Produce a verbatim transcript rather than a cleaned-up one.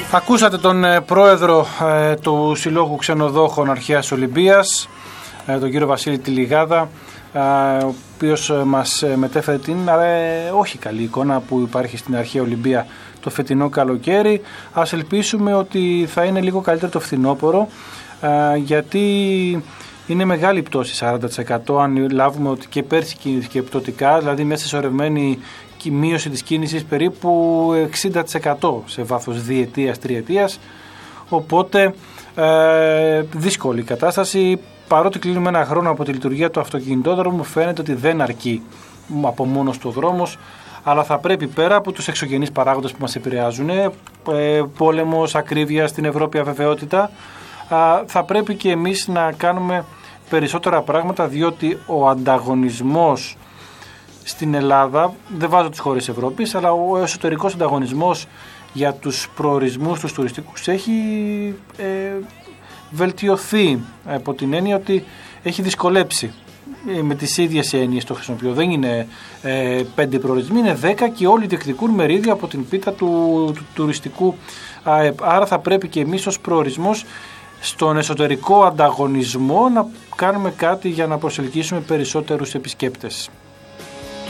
Ακούσατε τον ε, πρόεδρο ε, του Συλλόγου Ξενοδόχων Αρχαίας Ολυμπίας, ε, τον κύριο Βασίλη Τηλιγάδα, ε, ο οποίος ε, μας ε, μετέφερε την ε, όχι καλή εικόνα που υπάρχει στην Αρχαία Ολυμπία το φετινό καλοκαίρι. Ας ελπίσουμε ότι θα είναι λίγο καλύτερο το φθινόπωρο, ε, γιατί είναι μεγάλη πτώση, σαράντα τοις εκατό, αν λάβουμε ότι και πέρσι κινήθηκε πτωτικά, δηλαδή μέσα σε σωρευμένη μείωση της κίνησης περίπου εξήντα τοις εκατό σε βάθος διετίας, τριετίας, οπότε ε, δύσκολη κατάσταση. Παρότι κλείνουμε ένα χρόνο από τη λειτουργία του αυτοκινητόδρομου, φαίνεται ότι δεν αρκεί από μόνος του ο δρόμος, αλλά θα πρέπει πέρα από τους εξωγενείς παράγοντες που μας επηρεάζουν, ε, πόλεμος, ακρίβεια στην Ευρώπη, αβεβαιότητα, ε, θα πρέπει και εμείς να κάνουμε περισσότερα πράγματα, διότι ο ανταγωνισμός στην Ελλάδα, δεν βάζω τις χώρες Ευρώπης, αλλά ο εσωτερικός ανταγωνισμός για τους προορισμούς, τους τουριστικούς, έχει ε, βελτιωθεί από την έννοια ότι έχει δυσκολέψει. Ε, με τις ίδιες έννοιες το χρησιμοποιώ. Δεν είναι ε, πέντε προορισμοί, είναι δέκα και όλοι διεκδικούν μερίδιο από την πίτα του, του τουριστικού ΑΕΠ. Άρα θα πρέπει και εμείς ως προορισμός στον εσωτερικό ανταγωνισμό να κάνουμε κάτι για να προσελκύσουμε περισσότερους επισκέπτες.